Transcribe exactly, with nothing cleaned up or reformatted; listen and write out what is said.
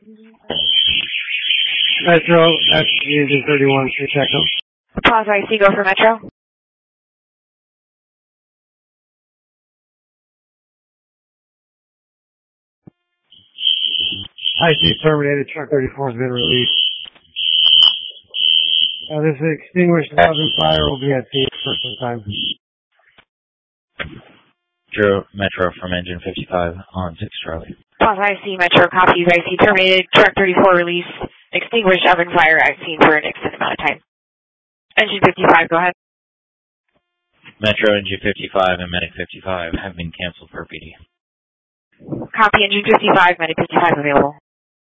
Metro, F Engine thirty-one, six Echo. Pause I C, go for Metro. I C terminated, truck thirty-four has been released. Uh, this extinguished housing fire will be at sea for some time. Drew, Metro from Engine fifty-five on six Charlie. Pause I C, Metro, copies, I C terminated, truck thirty-four release, extinguished oven fire at scene for an extended amount of time. Engine fifty-five, go ahead. Metro, Engine fifty-five and Medic fifty-five have been canceled for P D. Copy, Engine fifty-five, Medic fifty-five available.